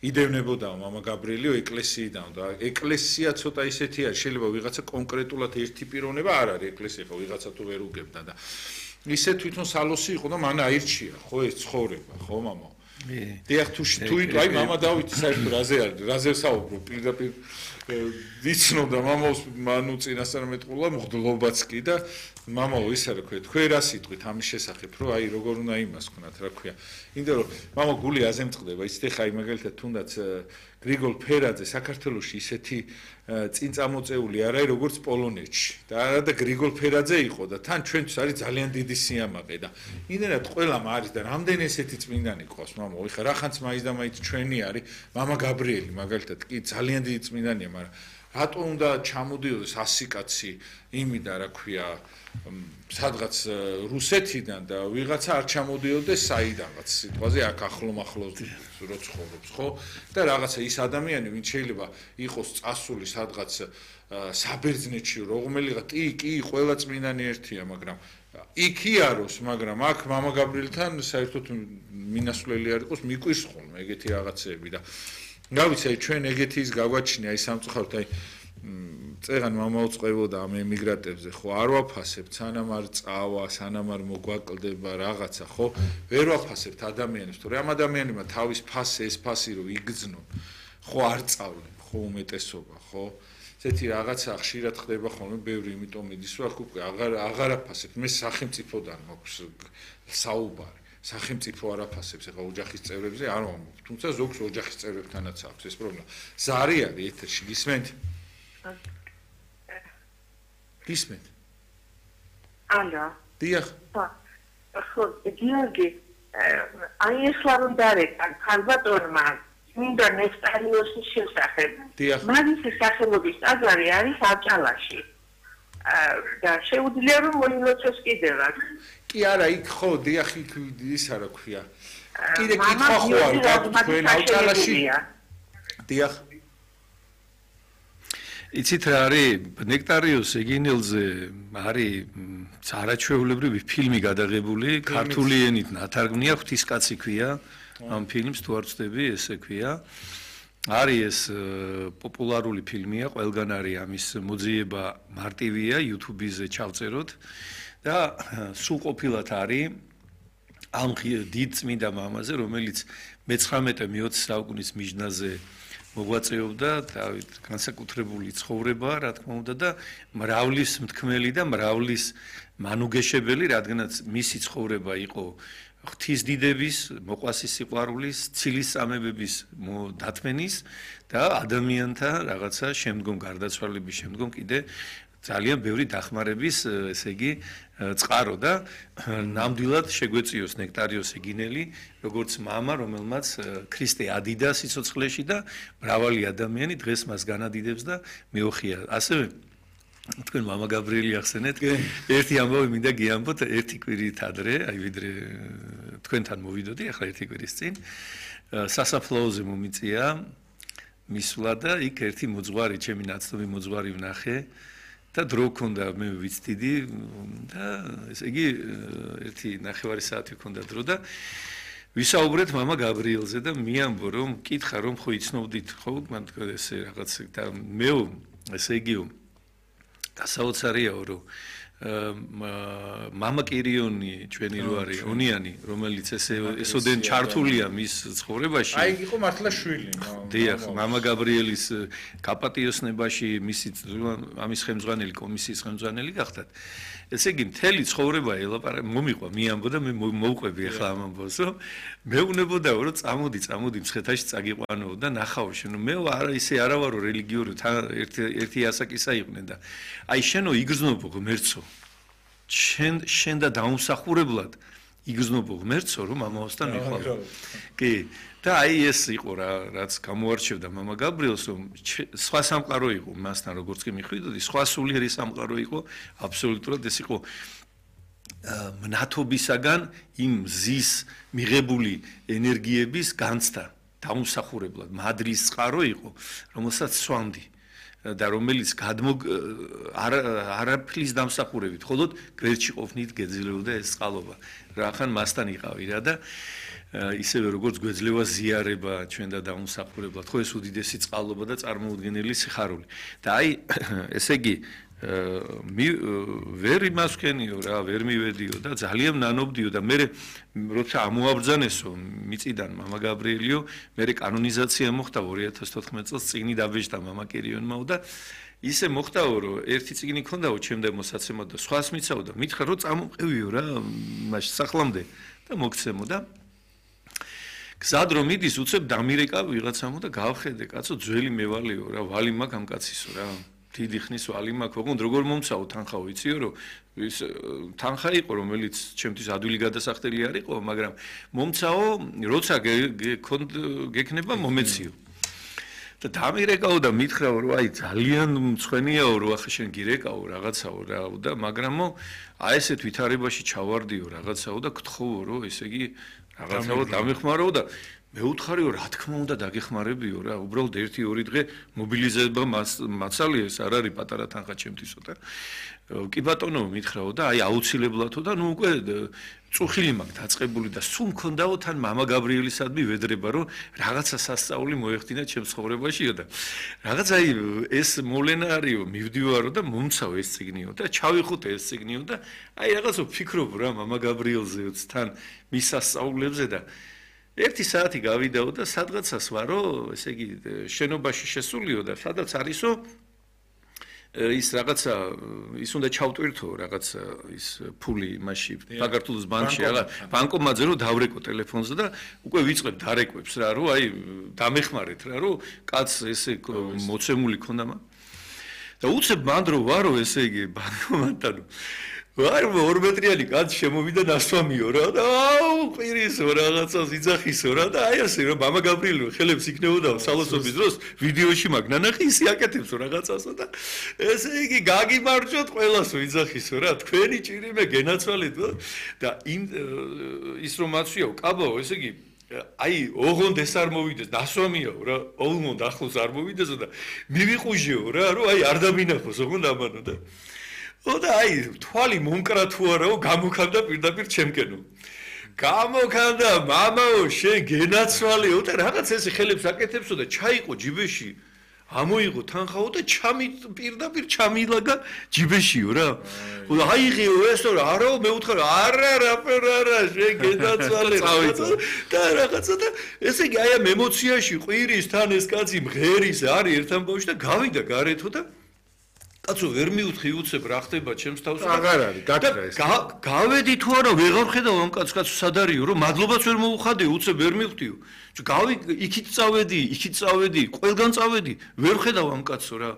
იდევნებოდა მამა გაბრიელიო ეკლესიიდან და ეკლესია ცოტა ისეთი არის შეიძლება ვიღაცა კონკრეტულად ერთი პიროვნება არ არის ეკლესია ხო ვიღაცა თუ ვერ უგებდა და ისე თვითონ სალოსი იყო და მან აირჩია ხო ეს ცხოვრება ხო მამა დიახ თუ აი მამა დავითი საერთოდ რაზე საუბრო პირდაპირ ვიცნობდა მამაოს მანუ წინასწარ მეტყულა მღდლობაც კი და მამაო ისა რა ქვია თქვენ რა სიტყვით ამის შესახებ რომ აი როგორ უნდა იმას ვქნათ რა ქვია იმდენ რომ მამა გული აზემწყდება იცით ხა აი მაგალითად თუნდაც გრიგოლ ფერაძე საქართველოში ისეთი წინ წამოწეული არ არის როგორც პოლონეთში და არა და გრიგოლ ფერაძე იყო და თან ჩვენთვის არის ძალიან დიდი სიამაყე და იმდენად ყველამ არის და რამდენი ესეთი წმინდანი ყავს მამაო ხა რახანც მაინც და მაინც ჩვენი არის მამა გაბრიელი მაგალითად კი ძალიან დიდი წმინდანია მაგრამ რატო უნდა ჩამოდიოდეს 100 კაცი იმიდან რა ქვია სადღაც რუსეთიდან და ვიღაცა არ ჩამოდიოდეს საიდანაც სიტყვაზე აქ ახლო-ახლოს რო ცხოვრობს ხო და რაღაცა ის ადამიანი ვინც შეიძლება იყოს წასული სადღაც საბერძნეთში რომელიღა კი ყველა წმინდანი ერთია მაგრამ იქ იაროს მაგრამ აქ მამა გაბრიელთან საერთოდ მინასვლელი არ იყოს მიკვირს ხოლმე ეგეთი რაღაცები და გავიცი ჩვენ ეგეთი ის გაგვაჩნია აი სამწუხაროდ აი წერან მამაო წყვებოდა ამ ემიგრანტებზე ხო არ ვაფასებთ სანამ არ წავა სანამ არ მოგვაკლდება რაღაცა ხო ვერ ვაფასებთ ადამიანებს თორე ამ ადამიანებმა თავის ფასი ეს ფასი რო იგრძნონ ხო არ წავლენ ხო უმეტესობა ხო ესეთი რაღაცა ხშირად ხდება ხოლმე ბევრი იმიტომ მიდის რომ აქ უკვე აღარ აფასებთ მე სახელმწიფოდან მაქვს საუბარი სახელმწიფო არ აფასებს ეხლა ოჯახის წევრებზე არ ვამბობ თუმცა ზოგს ოჯახის წევრებთანაც აქვს ეს პრობლემა ზარი არის ეთერში გისმენთ გისმენთ ალო დიახ ხო გიორგი აი ეს რომ დარეკან ქალბატონმა მინდა ნესტარიოსის შესახებ მაგის სახელობის ტაძარი არის აჭალაში და შეუძლია რომ მოილოცოს კიდევაც კი არა იქ ხო დიახ იქ ისა რა ქვია კიდე კითხვა ხო არ გაქვთ თქვენ აჭალაში დიახ იცით რა არის ნექტარიოს ეგინელზე არის არაჩვეულებრივი ფილმი გადაღებული ქართული ენით ნათარგმნია ღვთისკაცი ქვია ამ ფილმს თუ არ ვწდები ესე ქვია არის ეს პოპულარული ფილმია ყველგან არის ამის მოძიება მარტივია YouTube-ზე ჩავწეროთ და სრულყოფილად არის ამ დიდ წმინდა მამაზე რომელიც მე-19-20 საუკუნის მიჯნაზე მოღვაწეობდა დავით განსაკუთრებული ცხოვრება რა თქმა უნდა და მრავლის მთქმელი და მრავლის მანუგეშებელი რადგანაც მისი ცხოვრება იყო ღვთისდიდების მოყვასის სიყვარულის ცილის წამებების დათმენის და ადამიანთა რაღაცა შემდგომ გარდაცვალების შემდგომ კიდე ძალიან ბევრი დახმარების ესე იგი წყარო და ნამდვილად შეგვეწიოს ნექტარიოს ეგინელი როგორც მამა რომელმაც ქრისტე ადიდა სიცოცხლეში და მრავალი ადამიანი დღეს მას განადიდებს და მეოხია ასევე თქვენ მამა გაბრიელი ახსენეთ ერთი ამბავი მინდა გიამბოთ ერთი კვირით ადრე აი ვიდრე თქვენთან მოვიდოდი ახლა ერთი კვირის წინ სასაფლაოზე მომიწია მისვლა და იქ ერთი მოძღვარი ჩემი ნაცნობი მოძღვარი ვნახე და დრო ქონდა მე ვიცდიდი და ესე იგი ერთი 9 საათი ქონდა დრო და ვისაუბრეთ მამა გაბრიელზე და მიამბო რომ მკითხა რომ ხო იცნობდით ხო მან თქვა ესე რაღაც და მე ესე იგი გასაოცარიაო რომ მამა კირიონი ჩვენი რო არის ონიანი რომელიც ესოდენ ჩართულია მის ცხოვრებაში აი იყო მართლა შვილი დიახ მამა გაბრიელის კაპატიოსნებაში მისი ამის ხელმძღვანელი კომისიის ხელმძღვანელი გახდათ ესე იგი მთელი ცხოვრება მომიყვა მიამბო და მე მოვყვები ახლა ამ ამბავს რომ მეუნებოდაო რომ წამოდი მცხეთაში წაგიყვანო და ნახავ შენო მე არა ისე არა ვარო რელიგიური ერთი ასაკისა იყვნენ და აი შენო იგრძნობო ღმერთო შენ და დაუმსახურებლად იგრძნობო ღმერთო რომ მამაოსთან მიყვალო კი და აი ეს იყო რა რაც გამოარჩევდა მამა გაბრიელს რომ სხვა სამყარო იყო მასთან როგორც კი მიხვიდოდი სხვა სულიერი სამყარო იყო აბსოლუტურად ეს იყო მნათობისაგან იმ ზის მიღებული ენერგიების განცდა დაუმსახურებლად მადლის წყარო იყო რომელსაც სვამდი და რომელიც არაფრის დამსახურებით მხოლოდ გვერდში ყოფნით გეძლებოდა ეს წყალობა რახან მასთან იყავი რა და ისევე როგორც გვეძლევა ზიარება ჩვენ და დაუმსახურებლად, ხო ეს უდიდესი წყალობა და წარმოუდგენელი სიხარული. და აი ესე იგი ვერ იმას ვქენიო რა, ვერ მივედიო და ძალიან ნანობდიო და მე როცა ამოაბრძანესო მიწიდან მამა გაბრიელიო, მე კანონიზაცია მოხდა 2014 წელს წიგნი დაბეჭდა მამა კირიონმა და ისე მოხდაო რომ ერთი წიგნი ქონდაო ჩემდე მოსაცემად და სხვას მიცაო და მითხრა რომ წამომყევიო რა მაშ სახლამდე და მოგცემო და გზად რომ მიდის უცებ დამირეკა ვიღაცამო და გავხედე კაცო ძველი მევალეო რა ვალი მაქვს ამ კაცისო რა დიდი ხნის ვალი მაქვს ოღონდ როგორ მომცაო თანხა ვიციო რომ ის თანხა იყო რომელიც ჩემთვის ადვილი გადასახდელი არ იყო მაგრამ მომცაო როცა გექნება მომეციო და დამირეკაო და მითხრაო რომ აი ძალიან მწვენიაო რომ ახლა შენ გირეკაო რაღაცაო რა და მაგრამო აი ესეთ ვითარებაში ჩავარდიო რაღაცაო და გთხოვო რომ ესე იგი რაღაცაო დამეხმაროო და მე უთხარიო რა თქმა უნდა დაგეხმარებიო რა უბრალოდ 1-2 დღე მობილიზება მასალია ეს არ არის პატარა თანხა ჩემთვისო და კი ბატონო მითხრაო და აი აუცილებლადო და ნუ უკვე წუხილი მაქვს დაწყებული და სულ მქონდაო თან მამა გაბრიელისადმი ვედრება რომ რაღაცა სასწაული მოეხდინა ჩემს ცხოვრებაშიო და რაღაც აი ეს მოვლენა არისო მივდივარო და მომცავ ეს წიგნიო და ჩავიხუტე ეს წიგნიო და აი რაღაცა ვფიქრობ რა მამა გაბრიელზე თან მის სასწაულებზე და 1 საათი გავიდაო და სადღაცას ვარო ესე იგი შენობაში შესულიო და სადაც არისო ის რაღაცა ის უნდა ჩავტვირთო რაღაც ის ფული მასში ბაგართულის ბანკში რაღაც ბანკომატზე რომ დავრეკო ტელეფონზე და უკვე ვიწყებ დარეკვებს რა რომ აი დამეხმარეთ რა რომ კაც ესე მოცემული ქონდა და უცებ მანდრო ვარო ესე იგი ბანკომატთან ვარ 2 მეტრიანი კაც შემოვიდა ნასვამიო რა და აუ ყვირისო რაღაცას იძახისო რა და აი ასე რომ მამა გაბრიელი ხელებს იქნებოდა სალოსობის დროს ვიდეოში მაგ ნანახი ისე აკეთებსო რაღაცასო და ესე იგი გაგიმარჯვოთ ყველასო იძახისო რა თქვენი ჭირიმე გენაცვალეთ და ის რომ აცვიაო კაბაო ესე იგი აი ოღონდ ეს არ მოვიდეს ნასვამიაო რა ოღონდ ახლოს არ მოვიდესო და მივიყუჟეო რა რომ აი არ დამინახოს ოღონდ ამანო და და აი თვალი მომკრა თუ არაო გამოქანდა პირდაპირ ჩემკენო გამოქანდა მამაო შენ გენაცვალეო და რაღაც ესე ხელებს აკეთებსო და ჩაიყო ჯიბეში ამოიღო თანხაო და პირდაპირ ჩამილაგა ჯიბეშიო რა აიღეო ესო რა არაო მე უთხარ არა შენ გენაცვალე და რაღაცა და ესე იგი აი ამ ემოციაში ყვირის თან ეს კაცი მღერის არის ერთ ამბავში და გავიდა გარეთო და კაცო ვერ მიუთხი უცებ რა ხდება ჩემს თავსა და აღარ არის გაქრა ეს გავედი თუ არა ვეღარ ხედავ ამ კაცს სადარიო რომ მადლობას ვერ მოუხადე უცებ ვერ მივხვდიო იქით წავედი ყველგან წავედი ვერ ხედავ ამ კაცო რა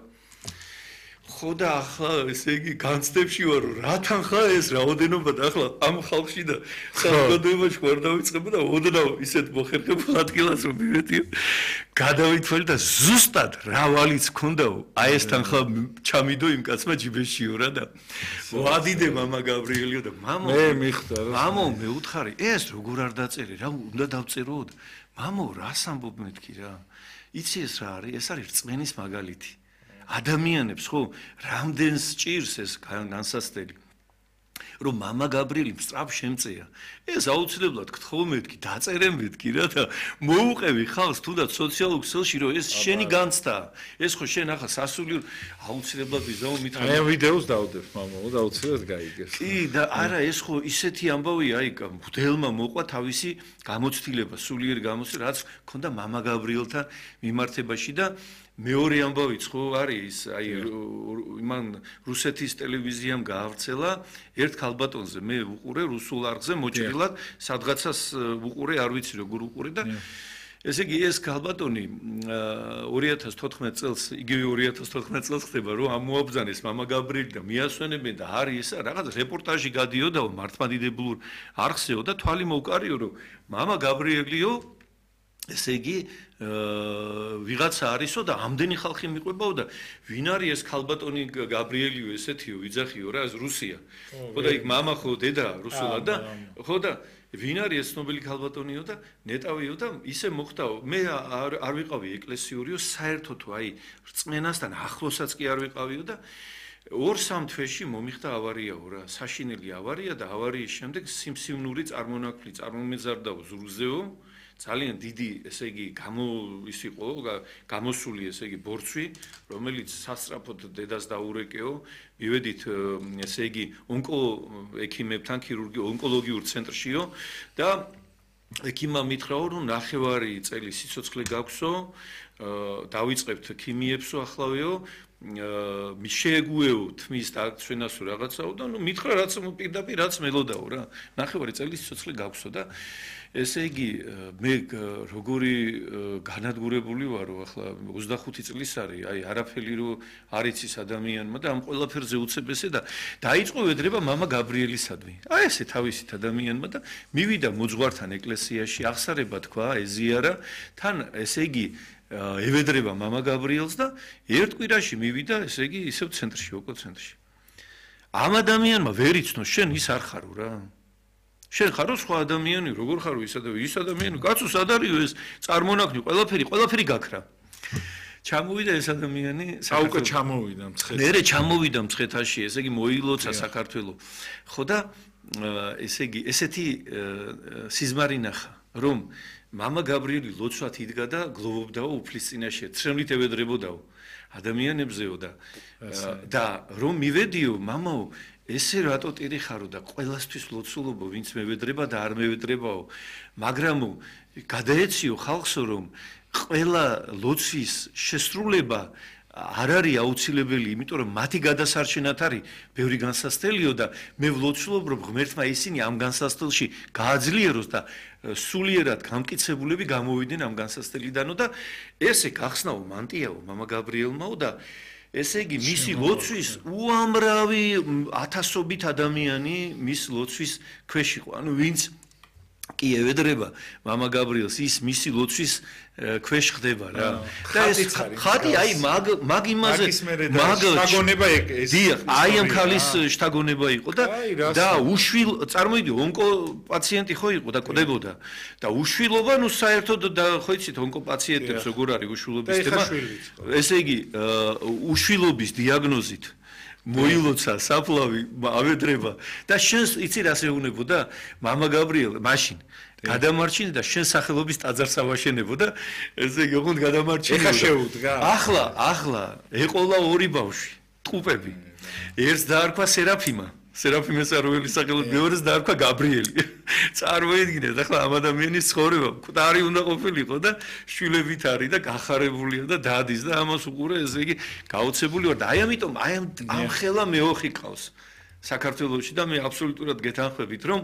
ხო და ახლა ესე იგი განცდებში ვარ რა თანხა ეს რაოდენობა და ახლა ამ ხალხში და საზოგადოებაში ვარ დავიწყებ და ოდნავ ისეთ მოხერხებულ ადგილას რომ მივედიო გადავითვალე და ზუსტად რა ვალიც ქონდაო აი ეს თანხა ჩამიდო იმ კაცმა ჯიბეშიო რა და ვადიდე მამა გაბრიელიო და მამო მე მიხვდა რა მამო მე უთხარი ეს როგორ არ დაწერე რა უნდა დავწერო მამო რას ამბობ მეთქი რა იცი ეს რა არის ეს არის რწმენის მაგალითი ადამიანებს ხო რამდენს ჭირს ეს განსასწრელი რომ მამა გაბრიელი სწრაფ შემწეა ეს აუცილებლად გთხოვ მეთქი დაწერე მეთქი რა და მოუყევი ხალხს თუნდაც სოციალურ ქსელში რომ ეს შენი განცდა ეს ხო შენ ახლა სასულიერო აუცილებლად ვიზაო მithრა აი ამ ვიდეოს დავდებ მამაო და აუცილებლად გაიგეს კი და არა ეს ხო ისეთი ამბავია აი მგდელმა მოყვა თავისი გამოცდილება სულიერი გამოცდილება რაც ქონდა მამა გაბრიელთან მიმართებაში და მეორე ამბავიც ხო არის აი იმან რუსეთის ტელევიზიამ გაავრცელა ერთ ქალბატონზე მე ვუყურე რუსულ არხზე მოჭრილად სადღაცას ვუყურე არ ვიცი როგორ ვუყურე და ესე იგი ეს ქალბატონი 2014 წელს იგივე 2014 წელს ხდება რომ ამოაბრძანეს მამა გაბრიელი და მიასვენებენ და არის ეს რაღაც რეპორტაჟი გადიოდაო მართლმადიდებულ არხზეო და თვალი მოვკარიო რომ მამა გაბრიელიო ესე იგი ვიღაცა არისო და ამდენი ხალხი მიყვებაო და ვინ არის ეს ქალბატონი გაბრიელიო ესეთიო ვიძახიო რა ეს რუსია ხო და იქ მამა ხო დედა რუსულად და ხო და ვინ არის ეს ცნობილი ქალბატონიო და ნეტავიო და ისე მოხდაო მე არ ვიყავი ეკლესიურიო საერთოდ აი რწმენასთან ახლოსაც კი არ ვიყავიო და 2-3 თვეში მომიხდა ავარიაო რა, საშინელი ავარია და ავარიის შემდეგ სიმსივნური წარმონაქმნი წარმომეზარდაო ზურგზეო, ძალიან დიდი, ესე იგი, ის იყო, გამოსული, ესე იგი, ბორცვი, რომელიც სასწრაფოდ დედას დაურეკეო, მივედით, ესე იგი, ექიმებთან ონკოლოგიურ ცენტრშიო და ექიმმა მითხრაო, რომ 9 წელი სიცოცხლე გაქვსო, დავიწყებთ ქიმიებსო ახლავეო, შეეგუეო თმის დაწვენასო რაღაცაო და ნუ მითხრა რაც პირდაპირ რაც მელოდაო რა 9 წელი სიცოცხლე გაქვსო და ესე იგი მე როგორი განადგურებული ვარო ახლა 25 წლის არის აი არაფერი რო არ იცის ადამიანმა და ამ ყველაფერზე უცებესე და დაიწყო ვედრება მამა გაბრიელისადმი აი ესე თავისით ადამიანმა და მივიდა მოძღვართან ეკლესიაში აღსარება თქვა ეზიარა თან ესე იგი ევედრება მამა გაბრიელს და ერთ კვირაში მივიდა ესე იგი ისევ ცენტრში ოკო ცენტრში ამ ადამიანმა ვერ იცნო შენ ის არ ხარო რა შენ ხარო სხვა ადამიანი როგორ ხარო ის ადამიანი კაცო სად არისო ეს წარმონაქმნი ყველაფერი გაქრა ჩამოვიდა ეს ადამიანი საუკე ჩამოვიდა მცხეთაში მერე ჩამოვიდა მცხეთაში ესე იგი მოილოცა საქართველოს ხო და ესე იგი ესეთი სიზმარი ნახა რომ მამა გაბრიელი ლოცვად იდგა და გლოვობდაო უფლის წინაშე ცრემლით ევედრებოდაო ადამიანებზეო და რომ მივედიო მამაო ესე რატო ტირი ხარო და ყველასთვის ლოცულობო ვინც მევედრება და არ მევედრებაო მაგრამ გადაეციო ხალხსო რომ ყველა ლოცვის შესრულება არ არის აუცილებელი, იმიტომ რომ მათი გადასარჩენად არის ბევრი განსასწრელიო და მე ვლოცულობ რომ ღმერთმა ისინი ამ განსასწრელში გააძლიეროს და სულიერად გამკიცებულები გამოვიდნენ ამ განსასწრელიდანო და ესე გახსნაო მანტიაო მამა გაბრიელმაო და ესე იგი მისი ლოცვის უამრავი ათასობით ადამიანი მის ლოცვის ქვეშ იყო ანუ ვინც კი ევედრება მამა გაბრიელს ის მისი ლოცვის ქვეშ ხდება რა და ეს ხატი აი მაგ იმაზე მაგ შთაგონება ეს აი ამ ქალის შთაგონება იყო და უშვილ წარმოიდი ონკო პაციენტი ხო იყო და კვდებოდა და უშვილობა ნუ საერთოდ და ხო იცით ონკო პაციენტებს როგორ არის უშვილობის თემა ესე იგი უშვილობის დიაგნოზით მოილოცა საფლავი ავედრება და შენს იცი რას ეუბნებოდა მამა გაბრიელ მაშინ გადამარჩინე და შენ სახელობის ტაძარს ავაშენებო და ესე იგი ოღონდ გადამარჩინე ეხა შეუდგა ახლა ეყოლა ორი ბავშვი ტყუპები ერთს დაარქვა სერაფიმეს აროელის სახელად მეორეს დაარქვა გაბრიელი წარმოიდგინეთ ახლა ამ ადამიანის ცხოვრება მკვდარი უნდა ყოფილიყო და შვილებით არის და გახარებულია და დადის და ამას უყურე ესე იგი გაოცებული ვარ და აი ამიტომ ამ ხელა მეოხი ყავს საქართველოში და მე აბსოლუტურად გეთანხმებით რომ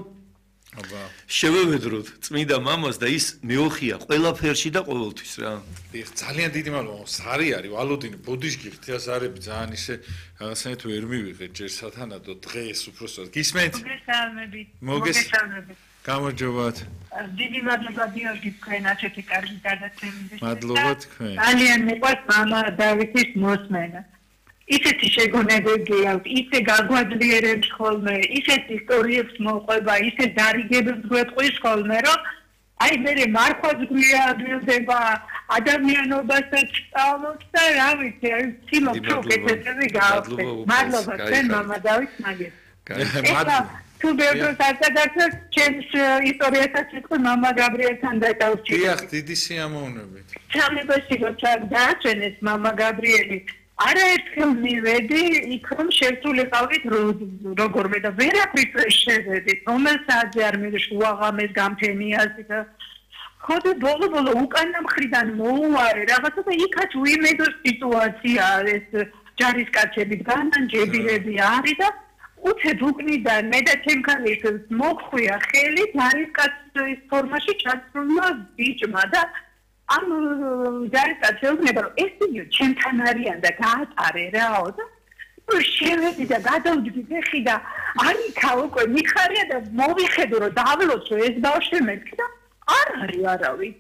შევევედროთ წმინდა მამას და ის მეოხია ყველაფერში და ყოველთვის რა. ძალიან დიდი მადლობა. ზარი არის, ვალოდინი, ბოდიშგიხ თეაზარები ძალიან ისე რაღაცნაირად ვერ მივიღეთ ჯერ სათანადო დღეს უბრალოდ. გისმენთ? მოგესალმებით. გამარჯობათ. დიდი მადლობა გიორგი თქვენ ასეთი კარგი გადაცემისთვის. მადლობა თქვენ. ძალიან მიყვარს მამა დავითის მოსმენა. ისეთი შეგონებები აქვს, ისე გაგვაძლიერებს ხოლმე, ისეთ ისტორიებს მოყვება, ისე დარიგებებს გვეტყვის ხოლმე, რომ აი მე მარხვაც გვიადვილდება ადამიანობასაც სწავლობს და რა ვიცი, აი ცილობ კეთები გავხდე. მადლობა თქვენ მამა დავით მაგეს. მადლობა. თუ ბევრს არ დაგახსოვთ, ჩემს ისტორიასაც ვიტყვი მამა გაბრიელთან დაკავშირებით. დიახ, დიდი სიამოვნებით. ჩამებაში როცა დააჩენეს მამა გაბრიელი არაერთხელ მივედი იქ რომ შევსულიყავით როგორმე და ვერაფრით შევედი რომელ საათზე არ მივედი უაღამეს გამთენიაზე და ხოდა ბოლო უკანა მხრიდან მოუვარე რაღაცა და იქაც უიმედო სიტუაცია ეს ჯარისკაცები განანჯებირები არის და უცებ უკნიდან მე და ჩემქალის მოხვია ხელი ჯარისკაცის ფორმაში ჩასრულმა ბიჭმა და ამ ჯარისკაცი ეუბნება რომ ეს ვიდეო ჩემთან არიან და გაატარე რაო და შევედი და გადავდივი ფეხი და არიქა უკვე მიხარია და მოვიხედო რომ დავლოცო ეს ბავშვი მეთქი და არ არის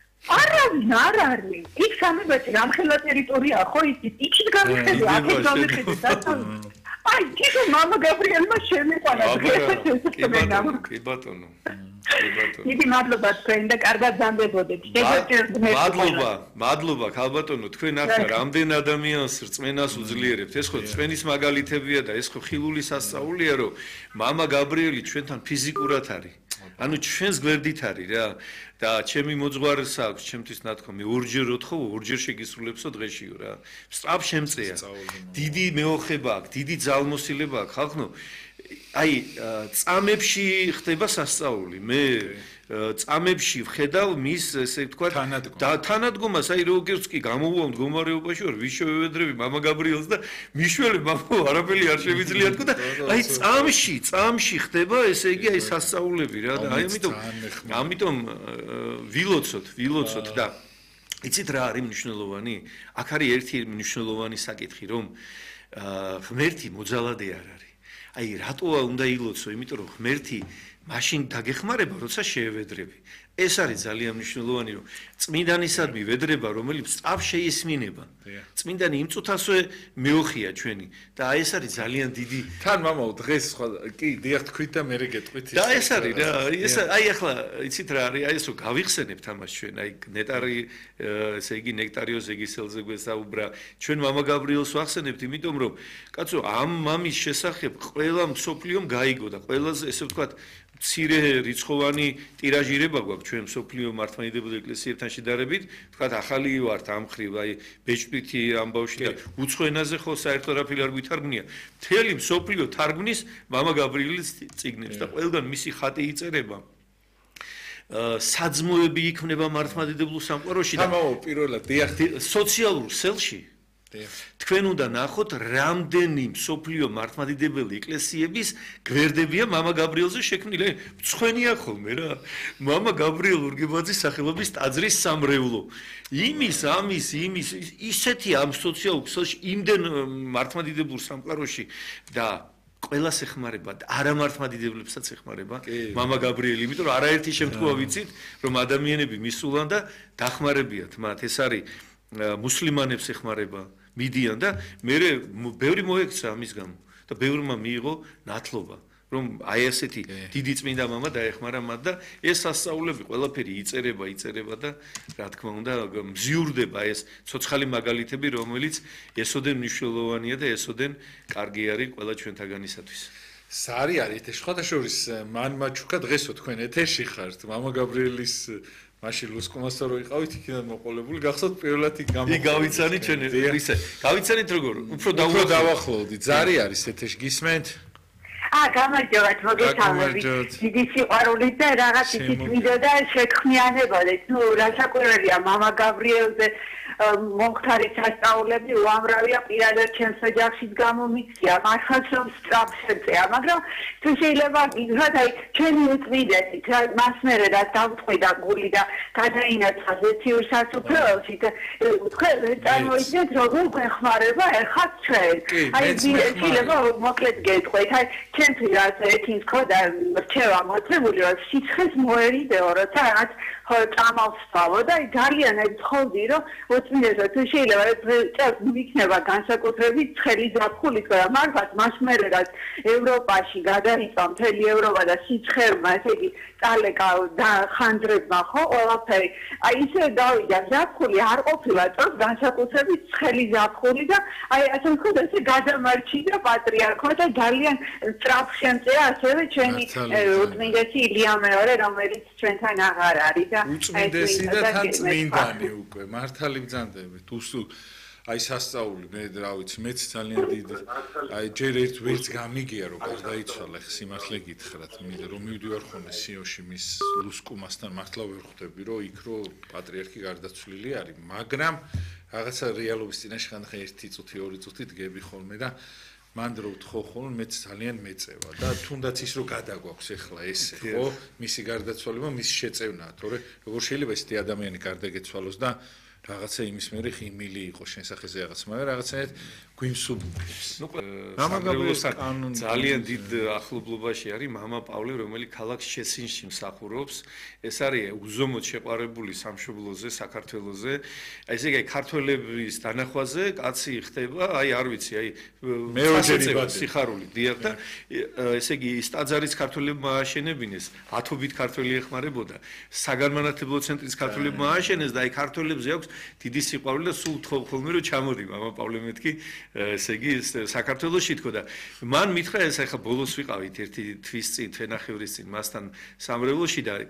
იქ სამებეთი რამხელა ტერიტორია ხო იცით იქით გამიხედო აქეთ გამიხედო აი, თვითო მამა გაბრიელმა შემიყვანა კი ბატონო. დიდი მადლობა თქვენ და კარგად ზამბებოდეთ. მადლობა ქალბატონო, თქვენ ახლა რამდენ ადამიანს რწმენას უძლიერებთ. ეს ხო რწმენის მაგალითებია და ეს ხო ხილული სასწაულია, რომ მამა გაბრიელი ჩვენთან ფიზიკურად არის. ანუ ჩვენს გვერდით არის რა და ჩემი მოძღვარს აქვს ჩემთვის ნათქვამი ორჯერ ოთხო ორჯერ შეგისრულებსო დღეშიო რა სწრაფ შემწეა დიდი მეოხება აქვს დიდი ძალმოსილება აქვს ხალხო აი წამებში ხდება სასწაული მე წამებში ვხედავ მის ესე ვთქვათ თანადგომას აი როგორც კი გამოვუვა მდგომარეობაში ვარ ვიშევედრები მამა გაბრიელს და მიშველებ მამა არაფერი არ შემიძლია თქო და აი წამში ხდება ესე იგი აი სასწაულები რა და აი ამიტომ ვილოცოთ და იცით რა არის მნიშვნელოვანი აქ არის ერთი მნიშვნელოვანი საკითხი რომ ღმერთი მოძალადე არ არის აი რატოა უნდა ილოცო იმიტომ რომ ღმერთი მაშინ დაგეხმარება როცა შეევედრები ეს არის ძალიან მნიშვნელოვანი რომ წმინდანისადმი ვედრება რომელიც სწრაფ შეისმინება წმინდანი იმ წუთასვე მეოხია ჩვენი და აი ეს არის ძალიან დიდი თან მამაო დღეს სხვა კი დიახ თქვით და მე გეტყვით და ეს არის რა ეს აი ახლა იცით რა არის აი ესო გავიხსენებთ ამას ჩვენ აი ნეტარი ესე იგი ნექტარიო ზეგისელზე გვესაუბრა ჩვენ მამა გაბრიელს ვახსენებთ იმიტომ რომ კაცო ამ მამის შესახებ ყველა მსოფლიომ გაიგო და ყველაზე ესე ვთქვათ მცირე რიცხოვანი ტირაჟირება გვაქვს ჩვენ მსოფლიო მართლმადიდებელი ეკლესიებთან შედარებით, თქვათ ახალი ვართ ამ ხრივ, აი ბეჭდვითი ამბავში და უცხო ენაზე ხო საერთოდ არაფერი არ გვითარგმნია. მთელი მსოფლიო თარგმნის მამა გაბრიელის წიგნებს და ყველგან მისი ხატი იწერება. საძმოები იქმნება მართლმადიდებლურ სამყაროში და პირველად დიახ სოციალურ სელში თქვენ უნდა ნახოთ რამდენი მსოფლიო მართლმადიდებელი ეკლესიების გვერდებია მამა გაბრიელზე შექმნილი. მწვენია ხოლმე რა. მამა გაბრიელ ურგებაძის სახელობის ტაძრის სამრევლო. იმის ისეთი ამ სოციალურ ქსელში იმდენ მართლმადიდებლურ სამყაროში და ყველას ეხმარება და არა მართლმადიდებლებსაც ეხმარება მამა გაბრიელი, იმიტომ რომ არაერთი შემთხვევა ვიცით, რომ ადამიანები მისულან და დახმარებიათ მათ. ეს არის მუსლიმანებს ეხმარება მიდიან და მე ბევრი მოექცა ამის გამო და ბევრმა მიიღო ნათლობა რომ აი ესეთი დიდი წმინდა მამა დაეხმარა მათ და ეს სასწაულები ყველაფერი იწერება და რა თქმა უნდა მზიურდება ეს ცოცხალი მაგალითები რომელიც ესოდენ მნიშვნელოვანია და ესოდენ კარგი არის ყველა ჩვენთაგანისათვის სარი არის ეს შეხოთაშორის მან მაჩუკა დღესო თქვენ ეთერში ხართ მამა გაბრიელის მაშინ ლუსკომასთან რო იყავით იქიდან მოყოლებული გახსოვთ პირველად გავიცანით ჩვენ ისე გავიცანით როგორ უფრო დავახლოვდი ზარი არის ეთერში გისმენთ გამარჯობათ მოგესალმებით დიდი სიყვარულით და რაღაც ისიც მინდოდა შეგხმიანებოდეთ ნუ რა საკვირველია მამა გაბრიელზე მომხდარი სასწაულები უამრავია პირადად ჩემს ოჯახშიც გამომიქცია მართლაც რომ სწრაფშეწეა მაგრამ თუ შეიძლება გითხრათ აი ჩვენი უწმიდეთით მას მერე რაც დავწყვიდა გული და გადაინაცხა ზეთიურ სასუფეველში და თქვენ წარმოიდგინეთ როგორ გვეხმარება ეხლა ჩვენ აი შეიძლება მოკლედ გეტყვით აი ჩემთვის რაც ეთინს ხოდა რჩევა მოწებული რომ სიცხეს მოერიდეო როცა რაღაც წამალს ვსვავო და ძალიან ეთხოვდი რომ უწმინდესო თუ შეიძლება წელს მიქნება განსაკუთრებით ცხელი ზაფხული თქო მართლაც მას მერე რაც ევროპაში გადაიწვა მთელი ევროპა და სიცხერმა ესე იგი წალეკა და ხანძრებმა ხო ყველაფერი აი ისე გავიდა ზაფხული არ ყოფილა წელს განსაკუთრებით ცხელი ზაფხული და აი ასე ვთქვათ ესე გადამარჩიდა პატრიარქმა და ძალიან სწრაფ შემწეა ასევე ჩვენი უწმინდესი ილია მეორე რომელიც ჩვენთან აღარ არის უწმინდესი და თან წმინდანი უკვე მართალი ბრძანდებით უსულ აი სასწაული მე რა ვიცი მეც ძალიან დიდი აი ჯერ ერთ ვერც გამიგია რომ გარდაიცვალა სიმართლე გითხრათ რომ მივდივარ ხოლმე სიოში მის ლუსკუმასთან მართლა ვერ ხვდები რომ იქ რო პატრიარქი გარდაცვლილი არის მაგრამ რაღაცა რეალობის წინაშე ხანდახან 1 წუთი 2 წუთი დგები ხოლმე და მანდ რო ვთხოვ ხოლმე მეც ძალიან მეწევა და თუნდაც ის რო გადაგვაქვს ახლა ესე ხო მისი გარდაცვალება მის შეწევნაა თორე როგორ შეიძლება ესეთი ადამიანი გარდაგეცვალოს და რაღაცა იმის მერე ხიმილი იყო შენ სახეზე რაღაც მაგრამ რაღაცა გვიმსუბუქებს. ნუ მამაგაბრიელთან ძალიან დიდ ახლობლობაში არის მამა პავლე, რომელიც ქალაქ შეცინში მსახურობს. ეს არის უზომოდ შეყარებული სამშობლოზე, საქართველოზე. ესე იგი, ქართველების დანახვაზე კაცი ხდება, არ ვიცი, მეოჯერი სიხარული დიახ და ესე იგი, ის ტაძარიც ქართველებმა ააშენებინეს, ათობით ქართველი ეხმარებოდა. საგანმანათლებლო ცენტრის ქართველებმა ააშენეს და აი ქართველებს აქვს დიდი სიყვარული და სულ ხოლმე რომ ჩამოდი მამა პავლე მეთქი, ესე იგი, საქართველოში თქო და მან მითხრა ეს ახლა ბოლოს ვიყავით ერთი თვის წინ, თვენახევრის წინ მასთან სამრევლოში და